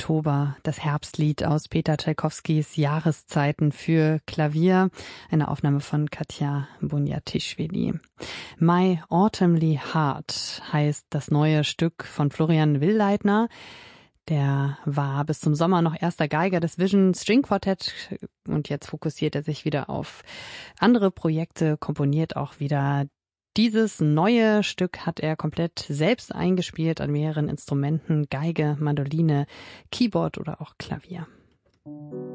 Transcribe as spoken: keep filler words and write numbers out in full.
Oktober, das Herbstlied aus Peter Tschaikowskis Jahreszeiten für Klavier, eine Aufnahme von Katja Bunjatischvili. My Autumnly Heart heißt das neue Stück von Florian Willleitner. Der war bis zum Sommer noch erster Geiger des Vision String Quartett und jetzt fokussiert er sich wieder auf andere Projekte, komponiert auch wieder. Dieses neue Stück hat er komplett selbst eingespielt an mehreren Instrumenten, Geige, Mandoline, Keyboard oder auch Klavier.